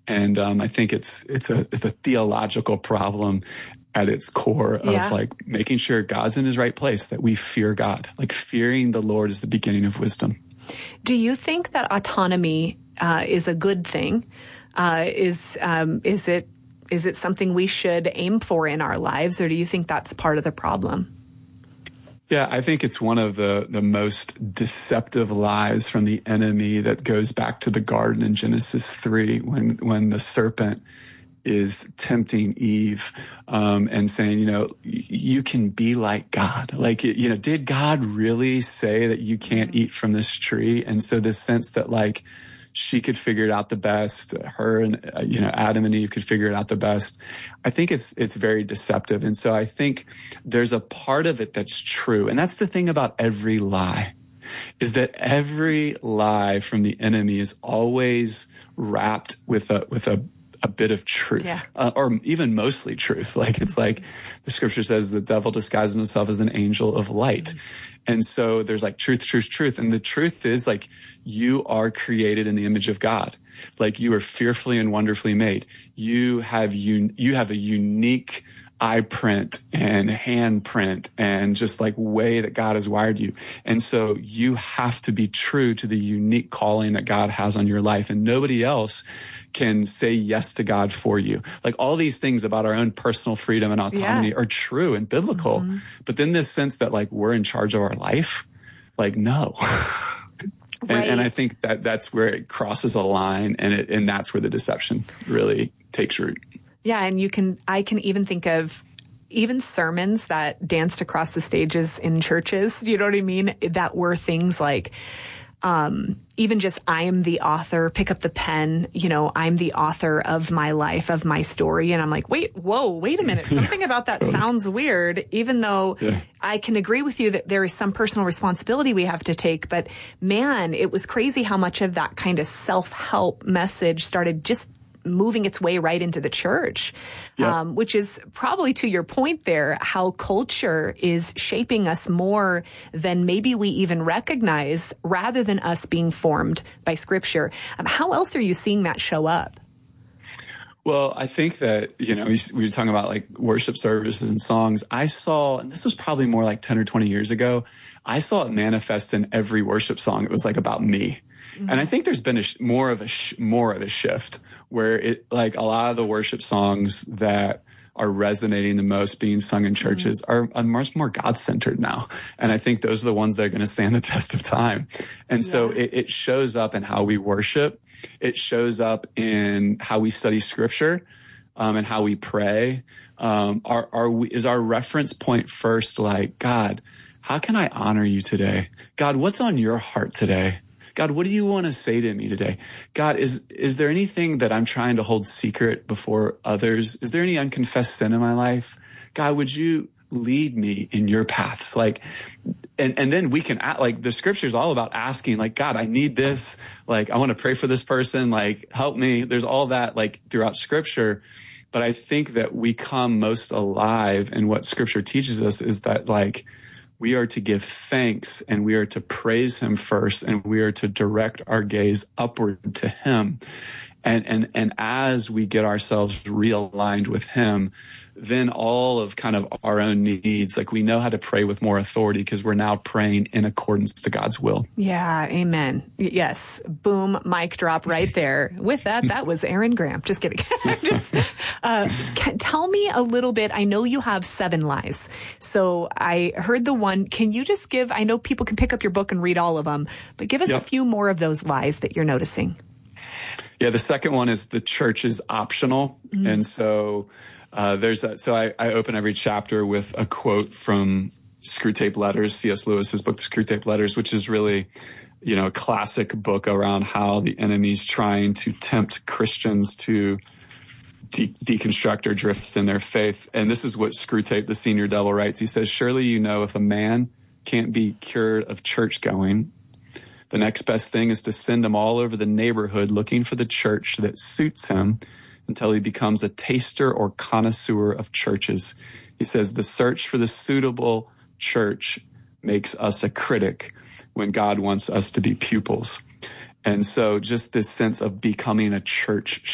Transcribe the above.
And I think it's a theological problem at its core of like making sure God's in his right place, that we fear God. Like fearing the Lord is the beginning of wisdom. Do you think that autonomy is a good thing? Is it something we should aim for in our lives, or do you think that's part of the problem? Yeah, I think it's one of the most deceptive lies from the enemy that goes back to the garden in Genesis 3 when the serpent is tempting Eve and saying, you can be like God. Like, did God really say that you can't eat from this tree? And so this sense that like she could figure it out the best, her and, Adam and Eve could figure it out the best. I think it's very deceptive. And so I think there's a part of it that's true. And that's the thing about every lie, is that every lie from the enemy is always wrapped with a bit of truth, or even mostly truth. Like it's like the scripture says the devil disguises himself as an angel of light. And so there's like truth. And the truth is like you are created in the image of God. Like you are fearfully and wonderfully made. You have a unique eye print and hand print and just like way that God has wired you. And so you have to be true to the unique calling that God has on your life, and nobody else can say yes to God for you. Like all these things about our own personal freedom and autonomy are true and biblical. Mm-hmm. But then this sense that like we're in charge of our life, like no. And I think that's where it crosses a line, and that's where the deception really takes root. Yeah, and I can even think of even sermons that danced across the stages in churches, you know what I mean? That were things like, even just, I am the author, pick up the pen, I'm the author of my life, of my story. And I'm like, wait a minute. Something about that sounds weird, even though I can agree with you that there is some personal responsibility we have to take. But man, it was crazy how much of that kind of self-help message started just moving its way right into the church, which is probably to your point there, how culture is shaping us more than maybe we even recognize, rather than us being formed by Scripture. How else are you seeing that show up? Well, I think that, we were talking about like worship services and songs. I saw, and this was probably more like 10 or 20 years ago, I saw it manifest in every worship song. It was like about me. Mm-hmm. And I think there's been more of a shift where it, like a lot of the worship songs that are resonating the most being sung in churches are much more God-centered now. And I think those are the ones that are going to stand the test of time. And so it shows up in how we worship. It shows up in how we study scripture, and how we pray. Is our reference point first like, God, how can I honor you today? God, what's on your heart today? God, what do you want to say to me today? God, is there anything that I'm trying to hold secret before others? Is there any unconfessed sin in my life? God, would you lead me in your paths? Like, and then we can act like the scripture is all about asking, like, God, I need this. Like, I want to pray for this person. Like, help me. There's all that like throughout scripture. But I think that we come most alive in what scripture teaches us is that like, we are to give thanks and we are to praise him first, and we are to direct our gaze upward to him. And as we get ourselves realigned with him, then all of kind of our own needs, like we know how to pray with more authority because we're now praying in accordance to God's will. Yeah, amen. Yes. Boom, mic drop right there. With that was Aaron Graham. Just kidding. Tell me a little bit. I know you have 7 lies. So I heard the one. Can you just give, I know people can pick up your book and read all of them, but give us a few more of those lies that you're noticing. Yeah, the second one is the church is optional. Mm-hmm. And so I open every chapter with a quote from Screwtape Letters, C.S. Lewis's book, Screwtape Letters, which is really, a classic book around how the enemy's trying to tempt Christians to deconstruct or drift in their faith. And this is what Screwtape, the senior devil, writes. He says, "Surely you know if a man can't be cured of church going, the next best thing is to send him all over the neighborhood looking for the church that suits him until he becomes a taster or connoisseur of churches." He says the search for the suitable church makes us a critic when God wants us to be pupils. And so just this sense of becoming a church